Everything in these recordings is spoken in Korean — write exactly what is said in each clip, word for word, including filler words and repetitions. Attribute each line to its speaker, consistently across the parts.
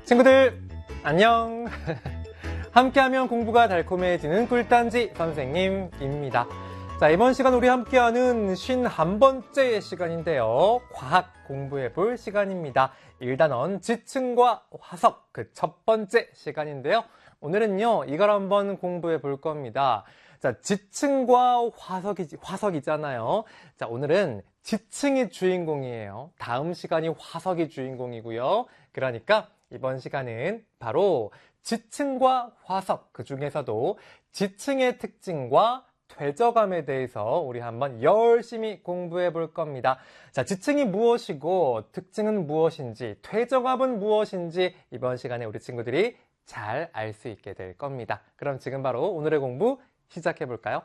Speaker 1: 친구들 안녕. 함께하면 공부가 달콤해지는 꿀단지 선생님입니다. 자, 이번 시간 우리 함께하는 오십일 번째 시간인데요. 과학 공부해 볼 시간입니다. 일 단원 지층과 화석, 그 첫 번째 시간인데요. 오늘은요, 이걸 한번 공부해 볼 겁니다. 자, 지층과 화석이, 화석이잖아요. 자, 오늘은 지층이 주인공이에요. 다음 시간이 화석이 주인공이고요. 그러니까 이번 시간은 바로 지층과 화석, 그 중에서도 지층의 특징과 퇴적암에 대해서 우리 한번 열심히 공부해 볼 겁니다. 자, 지층이 무엇이고 특징은 무엇인지, 퇴적암은 무엇인지 이번 시간에 우리 친구들이 잘 알 수 있게 될 겁니다. 그럼 지금 바로 오늘의 공부 시작해 볼까요?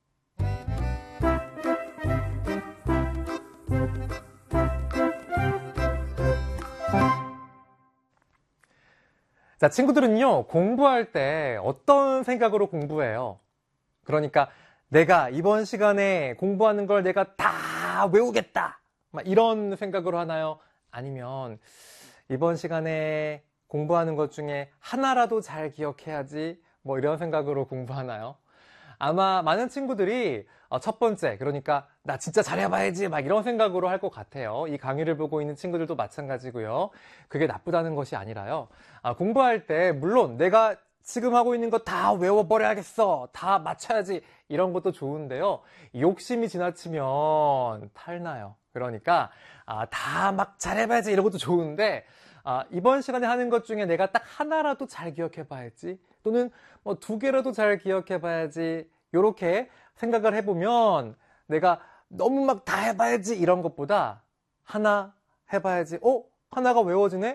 Speaker 1: 자, 친구들은요, 공부할 때 어떤 생각으로 공부해요? 그러니까 내가 이번 시간에 공부하는 걸 내가 다 외우겠다, 막 이런 생각으로 하나요? 아니면 이번 시간에 공부하는 것 중에 하나라도 잘 기억해야지, 뭐 이런 생각으로 공부하나요? 아마 많은 친구들이 첫 번째, 그러니까 나 진짜 잘해봐야지 막 이런 생각으로 할 것 같아요. 이 강의를 보고 있는 친구들도 마찬가지고요. 그게 나쁘다는 것이 아니라요. 아, 공부할 때 물론 내가 지금 하고 있는 거 다 외워버려야겠어, 다 맞춰야지, 이런 것도 좋은데요. 욕심이 지나치면 탈나요. 그러니까 아, 다 막 잘해봐야지 이런 것도 좋은데 아, 이번 시간에 하는 것 중에 내가 딱 하나라도 잘 기억해봐야지, 또는 뭐 두 개라도 잘 기억해봐야지, 이렇게 생각을 해보면 내가 너무 막 다 해봐야지 이런 것보다 하나 해봐야지, 어? 하나가 외워지네?